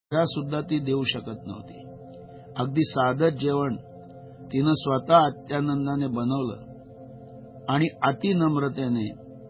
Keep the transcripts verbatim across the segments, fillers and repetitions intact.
सुद्धा ती देऊ शकत नव्हती. अगदी साधं जेवण तिनं स्वतः अत्यानंदाने बनवलं आणि अति नम्रतेने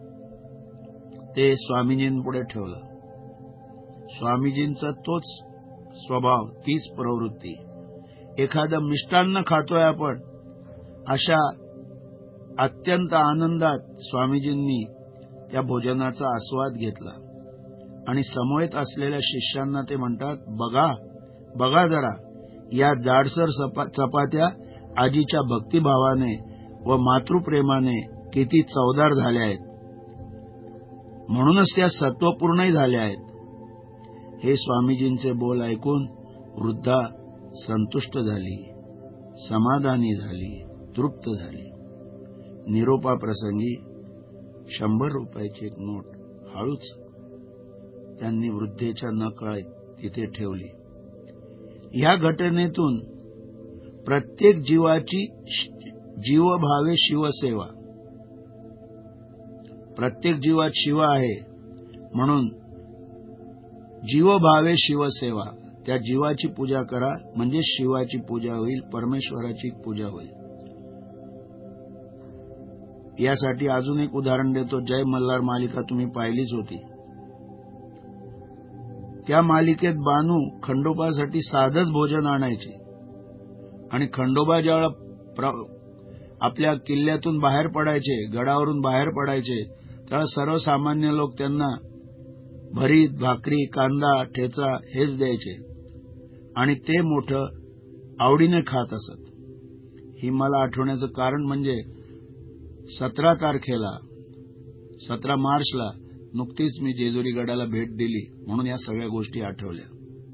ते स्वामीजींपुढे ठेवलं. स्वामीजींचा तोच स्वभाव, तीच प्रवृत्ती. एखादं मिष्टान्न खातोय आपण, अशा अत्यंत आनंदात स्वामीजींनी त्या भोजनाचा आस्वाद घेतला आणि समवेत असलेल्या शिष्यांना ते म्हणतात, बघा बघा जरा या जाडसर चपात्या आजीच्या भक्तिभावाने व मातृप्रेमाने किती चवदार झाल्या आहेत, म्हणूनच त्या सत्वपूर्णही झाल्या आहेत. हे स्वामीजींचे बोल ऐकून वृद्धा संतुष्ट झाली, समाधानी झाली, तृप्त झाली. निरोपाप्रसंगी शंभर रुपयाची एक नोट हळूच त्यांनी वृद्धेच्या नकळत तिथे ठेवली. ह्या घटनेतून प्रत्येक जीवाची जीवभावे शिवसेवा, प्रत्येक जीवात शिव आहे म्हणून जीवभावे शिवसेवा, त्या जीवाची पूजा करा म्हणजे शिवाची पूजा होईल, परमेश्वराची पूजा होईल. यासाठी अजून एक उदाहरण देतो. जय मल्हार मालिका तुम्ही पाहिलीच होती. त्या मालिकेत बानू खंडोबासाठी साधंच भोजन आणायचे आणि खंडोबा ज्यावेळेला आपल्या किल्ल्यातून बाहेर पडायचे, गडावरून बाहेर पडायचे, त्यावेळेला सर्वसामान्य लोक त्यांना भरीत, भाकरी, कांदा, ठेचा हेच द्यायचे आणि ते मोठं आवडीने खात असत. ही मला आठवण्याचं कारण म्हणजे सतरा तारखेला सतरा मार्चला नुकतीच मी जेजुरी गडाला भेट दिली म्हणून या सगळ्या गोष्टी आठवल्या.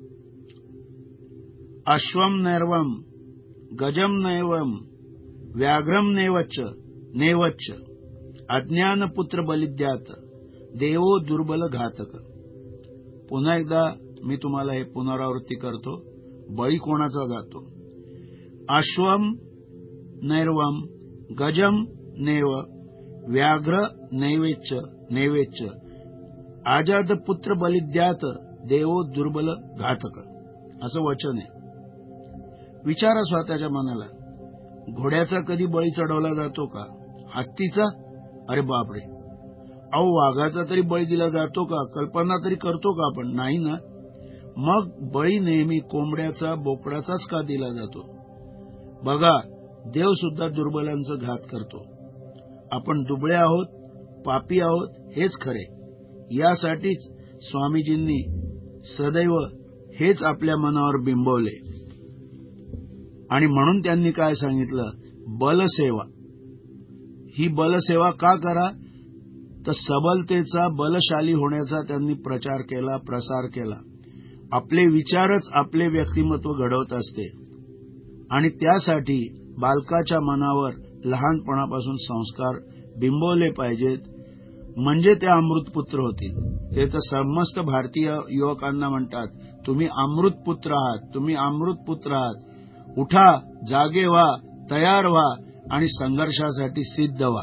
अश्वम नैर्वम गजम नैवम व्याघ्रम नेवच्च नेवच्च अज्ञानपुत्र बलिद्यात देवो दुर्बल घातक. पुन्हा एकदा मी तुम्हाला हे पुनरावृत्ती करतो. बळी कोणाचा जातो? अश्वम नैर्वम गजम नेव व्याघ्र नैवेच्च नैवेच्च आजाद पुत्र बलिद्यात देवो दुर्बल घातक, असं वचन आहे. विचारा स्वतःच्या मनाला, घोड्याचा कधी बळी चढवला जातो का? हत्तीचा? अरे बापरे. अहो, वाघाचा तरी बळी दिला जातो का? कल्पना तरी करतो का आपण? नाही ना. मग बळी नेहमी कोंबड्याचा, बोकडाचाच का दिला जातो? बघा, देव सुद्धा दुर्बलांचा घात करतो. आपण दुबळे आहोत, पापी आहोत हेच खरे. यासाठीच स्वामीजींनी सदैव हेच आपल्या मनावर बिंबवले आणि म्हणून त्यांनी काय सांगितलं? बलसेवा. ही बलसेवा का करा? तर सबलतेचा, बलशाली होण्याचा त्यांनी प्रचार केला, प्रसार केला. आपले विचारच आपले व्यक्तिमत्व घडवत असते आणि त्यासाठी बालकाच्या मनावर लहानपणापासून संस्कार बिंबवले पाहिजेत, म्हणजे ते अमृतपुत्र होतील. ते तर समस्त भारतीय युवकांना म्हणतात, तुम्ही अमृतपुत्र आहात, तुम्ही अमृतपुत्र आहात. उठा, जागे व्हा, तयार व्हा आणि संघर्षासाठी सिद्ध व्हा.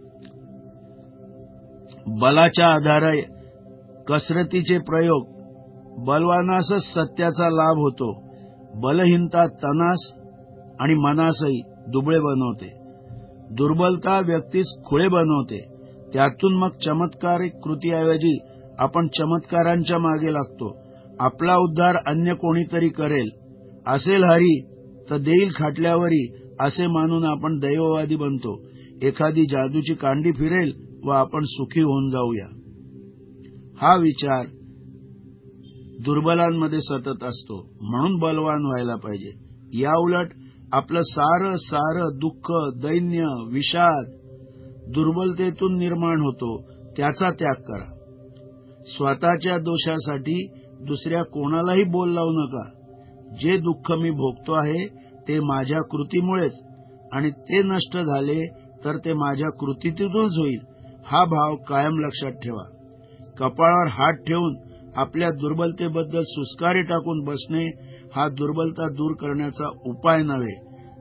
बलाच्या आधारे कसरतीचे प्रयोग बलवानासच सत्याचा लाभ होतो. बलहीनता तनास आणि मनासही दुबळे बनवते. दुर्बलता व्यक्तीस खुळे बनवते. त्यातून मग चमत्कारिक कृतीऐवजी आपण चमत्कारांच्या मागे लागतो. आपला उद्धार अन्य कोणीतरी करेल, असेल हरी तर देईल खाटल्यावरी, असे मानून आपण दैववादी बनतो. एखादी जादूची कांडी फिरेल व आपण सुखी होऊन जाऊया. हा विचार दुर्बलांमध्ये सतत असतो. म्हणून बलवान व्हायला पाहिजे. याउलट आपलं सारं सारं दुःख, दैन्य, विषाद दुर्बलतेतून निर्माण होतो. त्याचा त्याग करा. स्वतःच्या दोषासाठी दुसऱ्या कोणालाही बोल लावू नका. जे दुःख मी भोगतो आहे ते माझ्या कृतीमुळेच आणि ते नष्ट झाले तर ते माझ्या कृतीतूनच होईल, हा भाव कायम लक्षात ठेवा. कपाळावर हात ठेवून आपल्या दुर्बलतेबद्दल सुस्कारे टाकून बसणे हा दुर्बलता दूर करण्याचा उपाय नव्हे,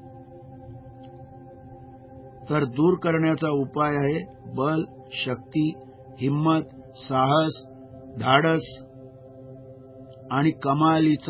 तर दूर करण्याचा उपाय आहे बल, शक्ती, हिम्मत, साहस, धाडस आणि कमालीचा